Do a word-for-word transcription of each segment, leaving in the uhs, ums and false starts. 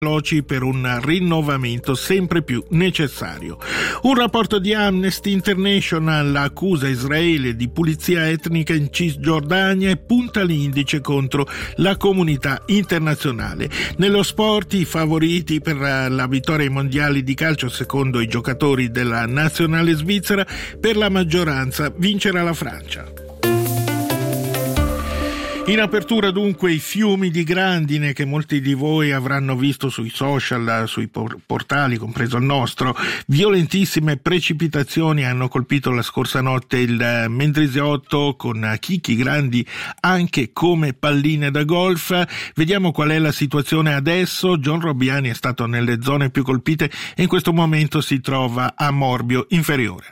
veloci per un rinnovamento sempre più necessario. Un rapporto di Amnesty International accusa Israele di pulizia etnica in Cisgiordania e punta l'indice contro la comunità internazionale. Nello sport, i favoriti per la vittoria ai mondiali di calcio, secondo i giocatori della nazionale svizzera, per la maggioranza vincerà la Francia. In apertura dunque i fiumi di grandine che molti di voi avranno visto sui social, sui portali, compreso il nostro. Violentissime precipitazioni hanno colpito la scorsa notte il Mendrisiotto, con chicchi grandi anche come palline da golf. Vediamo qual è la situazione adesso. John Robbiani è stato nelle zone più colpite e in questo momento si trova a Morbio Inferiore.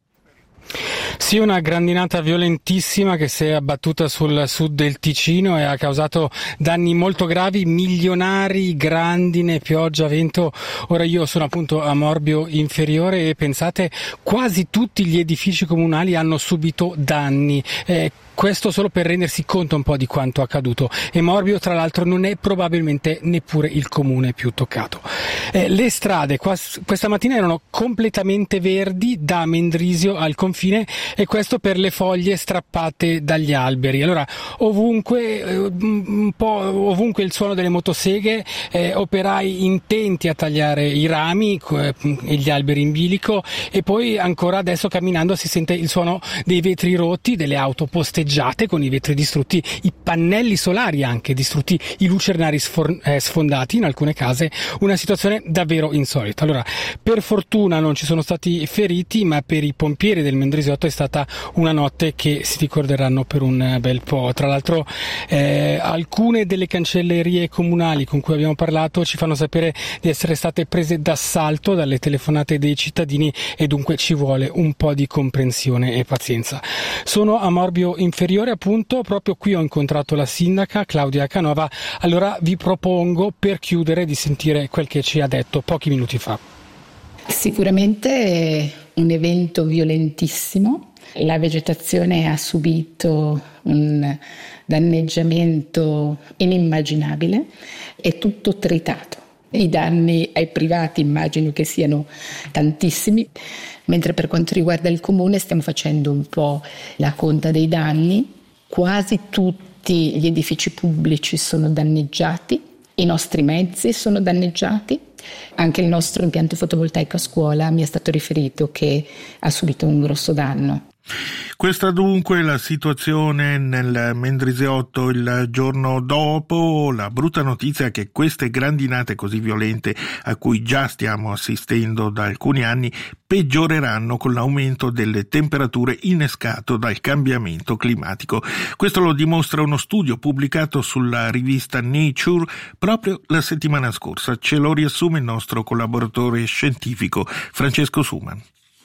Sì, una grandinata violentissima che si è abbattuta sul sud del Ticino e ha causato danni molto gravi, milionari, grandine, pioggia, vento. Ora io sono appunto a Morbio Inferiore e pensate, quasi tutti gli edifici comunali hanno subito danni. Eh, Questo solo per rendersi conto un po' di quanto accaduto. E Morbio, tra l'altro, non è probabilmente neppure il comune più toccato. Eh, le strade qua, questa mattina erano completamente verdi da Mendrisio al confine, e questo per le foglie strappate dagli alberi. Allora, ovunque, eh, un po' ovunque il suono delle motoseghe, eh, operai intenti a tagliare i rami eh, e gli alberi in bilico, e poi ancora adesso camminando si sente il suono dei vetri rotti, delle auto posteggiate con i vetri distrutti, i pannelli solari anche distrutti, i lucernari sfor- eh, sfondati in alcune case. Una situazione davvero insolita. Allora, per fortuna non ci sono stati feriti, ma per i pompieri del Mendrisiotto è stata una notte che si ricorderanno per un bel po'. Tra l'altro eh, alcune delle cancellerie comunali con cui abbiamo parlato ci fanno sapere di essere state prese d'assalto dalle telefonate dei cittadini, e dunque ci vuole un po' di comprensione e pazienza. Sono a Morbio Inferiore, appunto, proprio qui ho incontrato la sindaca Claudia Canova. Allora vi propongo, per chiudere, di sentire quel che ci ha detto pochi minuti fa. Sicuramente è un evento violentissimo. La vegetazione ha subito un danneggiamento inimmaginabile, è tutto tritato. I danni ai privati immagino che siano tantissimi, mentre per quanto riguarda il comune stiamo facendo un po' la conta dei danni. Quasi tutti gli edifici pubblici sono danneggiati, i nostri mezzi sono danneggiati, anche il nostro impianto fotovoltaico a scuola mi è stato riferito che ha subito un grosso danno. Questa dunque la situazione nel Mendrisiotto il giorno dopo. La brutta notizia è che queste grandinate così violente, a cui già stiamo assistendo da alcuni anni, peggioreranno con l'aumento delle temperature innescato dal cambiamento climatico. Questo lo dimostra uno studio pubblicato sulla rivista Nature proprio la settimana scorsa. Ce lo riassume il nostro collaboratore scientifico Francesco Suman.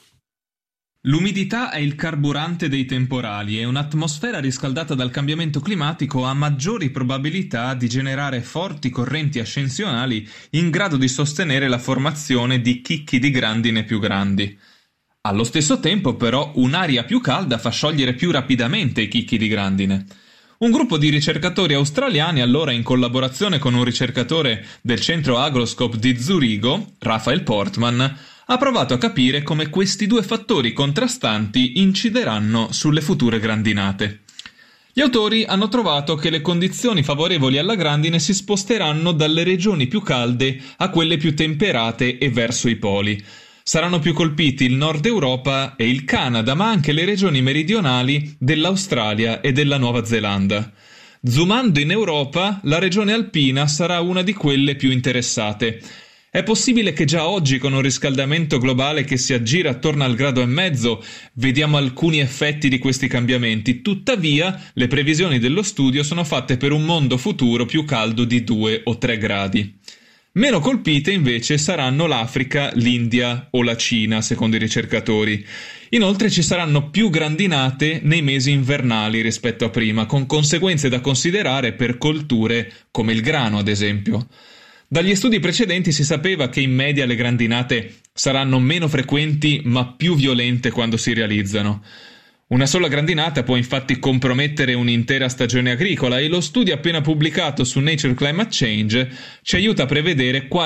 L'umidità è il carburante dei temporali e un'atmosfera riscaldata dal cambiamento climatico ha maggiori probabilità di generare forti correnti ascensionali in grado di sostenere la formazione di chicchi di grandine più grandi. Allo stesso tempo, però, un'aria più calda fa sciogliere più rapidamente i chicchi di grandine. Un gruppo di ricercatori australiani, allora in collaborazione con un ricercatore del centro Agroscope di Zurigo, Raphael Portman, ha provato a capire come questi due fattori contrastanti incideranno sulle future grandinate. Gli autori hanno trovato che le condizioni favorevoli alla grandine si sposteranno dalle regioni più calde a quelle più temperate e verso i poli. Saranno più colpiti il Nord Europa e il Canada, ma anche le regioni meridionali dell'Australia e della Nuova Zelanda. Zoomando in Europa, la regione alpina sarà una di quelle più interessate. È possibile che già oggi, con un riscaldamento globale che si aggira attorno al grado e mezzo, vediamo alcuni effetti di questi cambiamenti. Tuttavia, le previsioni dello studio sono fatte per un mondo futuro più caldo di due o tre gradi. Meno colpite invece saranno l'Africa, l'India o la Cina, secondo i ricercatori. Inoltre ci saranno più grandinate nei mesi invernali rispetto a prima, con conseguenze da considerare per colture come il grano, ad esempio. Dagli studi precedenti si sapeva che in media le grandinate saranno meno frequenti ma più violente quando si realizzano. Una sola grandinata può infatti compromettere un'intera stagione agricola, e lo studio appena pubblicato su Nature Climate Change ci aiuta a prevedere quali